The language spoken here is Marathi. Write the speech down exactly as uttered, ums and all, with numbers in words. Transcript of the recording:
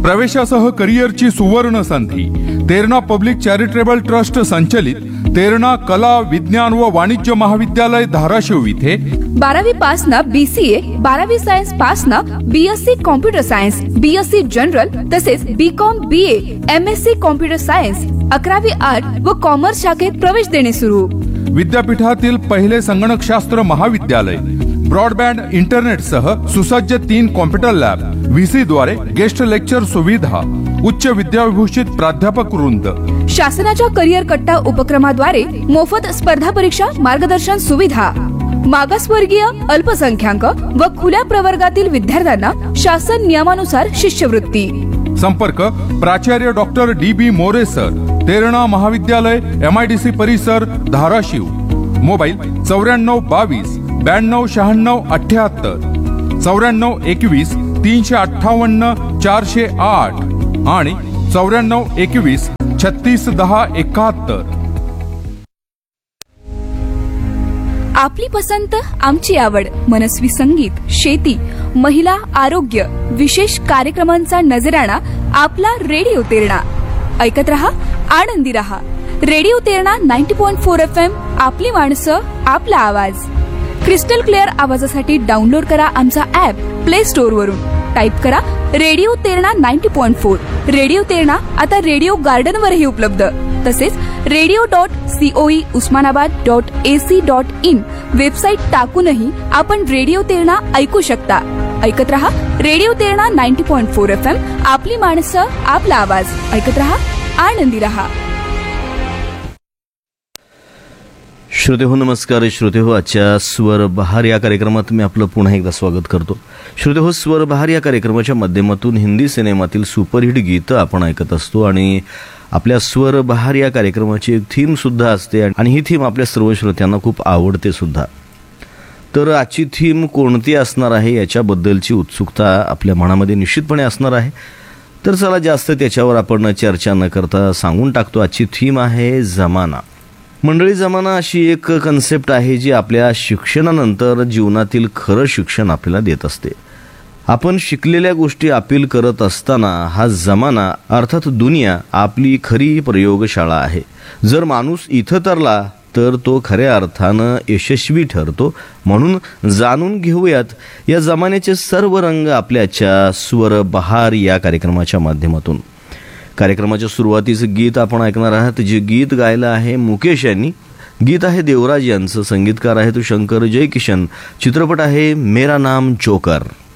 प्रवेशासह करिअरची सुवर्ण संधी. तेरणा पब्लिक चॅरिटेबल ट्रस्ट संचलित तेरणा कला विज्ञान व वाणिज्य महाविद्यालय धाराशिव इथे बारावी पास न बीसीए, बारावी सायन्स पास न BSc computer science, BSc general तसेच BCom BA, MSc computer science, अकरावी आर्ट व कॉमर्स शाखेत प्रवेश देणे सुरू. विद्यापीठातील पहिले संगणकशास्त्र महाविद्यालय, ब्रॉडबँड इंटरनेट सह सुसज्ज तीन कॉम्प्युटर लॅब, व्हीसी द्वारे गेस्ट लेक्चर सुविधा, उच्च विद्याविभूषित प्राध्यापक वृंद. शासनाच्या करिअर कट्टा उपक्रमाद्वारे मोफत स्पर्धा परीक्षा मार्गदर्शन सुविधा. मागासवर्गीय, अल्पसंख्याक व खुल्या प्रवर्गातील विद्यार्थ्यांना शासन नियमानुसार शिष्यवृत्ती. संपर्क प्राचार्य डॉक्टर डी बी मोरे सर, तेरणा महाविद्यालय, एमआयडीसी परिसर, धाराशिव. मोबाईल चौऱ्याण्णव बावीस ब्याण्णव शहाण्णव अठ्याहत्तर, चौऱ्याण्णव एकवीस तीनशे अठ्ठावन्न चारशे आठ आणि चौऱ्याण्णव एकवीस छत्तीस दहा एकाहत्तर. आपली पसंत आमची आवड, मनस्वी संगीत, शेती, महिला, आरोग्य, विशेष कार्यक्रमांचा नजराणा आपला रेडिओ तेरणा. ऐकत रहा, आनंदी रहा. रेडिओ तेरणा नव्वद पॉइंट चार एफ एम. आपली माणसं, आपला आवाज. क्रिस्टल क्लिअर आवाजासाठी डाउनलोड करा आमचा ऍप प्ले स्टोअर वरून. टाईप करा रेडिओ तेरणा नव्वद पॉइंट चार. रेडिओ तेरणा आता रेडिओ गार्डन वरही उपलब्ध. तसेच radio dot COE Osmanabad dot AC dot in website टाकूनही आपण रेडिओ तेरणा ऐकू शकता. ऐकत रहा रेडिओ तेरणा नव्वद पॉइंट चार एफ एम. आपली माणसं, आपला आवाज. ऐकत रहा, आनंदी रहा. श्रोतेहो नमस्कार. श्रोतेहो, आजच्या स्वर बहार या कार्यक्रमात मी आपलं पुन्हा एकदा स्वागत करतो. श्रोतेहो, स्वर बहार या कार्यक्रमाच्या माध्यमातून हिंदी सिनेमातील सुपरहिट गीतं आपण ऐकत असतो आणि आपल्या स्वर बहार या कार्यक्रमाची एक थीम सुद्धा असते आणि ही थीम आपल्या सर्व श्रोत्यांना खूप आवडते सुद्धा. तर आजची थीम कोणती असणार आहे याच्याबद्दलची उत्सुकता आपल्या मनामध्ये निश्चितपणे असणार आहे. तर चला जास्त त्याच्यावर आपण चर्चा न करता सांगून टाकतो. आजची थीम आहे जमाना. मंडळी, जमाना अशी एक कन्सेप्ट आहे जी आपल्या शिक्षणानंतर जीवनातील खरं शिक्षण आपल्याला देत असते. आपण शिकलेल्या गोष्टी अपील करत असताना हा जमाना अर्थात दुनिया आपली खरी प्रयोगशाळा आहे. जर माणूस इथं तरला तर तो खऱ्या अर्थानं यशस्वी ठरतो. म्हणून जाणून घेऊयात या जमान्याचे सर्व रंग आपल्याच्या स्वर बहार या कार्यक्रमाच्या माध्यमातून. कार्यक्रमाच्या सुरुवातीचं गीत आपण ऐकणार आहात, जे गीत गायलं आहे मुकेश यांनी. गीत आहे देवराज यांचं, संगीतकार आहे तो शंकर जयकिशन. चित्रपट आहे मेरा नाम जोकर.